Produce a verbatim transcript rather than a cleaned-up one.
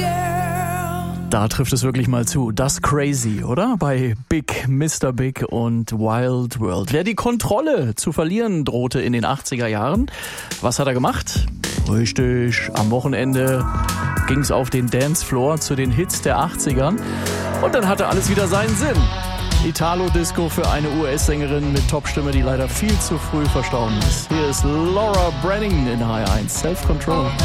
Da trifft es wirklich mal zu. Das Crazy, oder? Bei Big, Mister Big und Wild World. Wer die Kontrolle zu verlieren drohte in den achtziger Jahren, was hat er gemacht? Richtig, am Wochenende ging es auf den Dancefloor zu den Hits der achtzigern und dann hatte alles wieder seinen Sinn. Italo-Disco für eine U S-Sängerin mit Topstimme, die leider viel zu früh verstorben ist. Hier ist Laura Branning in H R eins, Self-Control.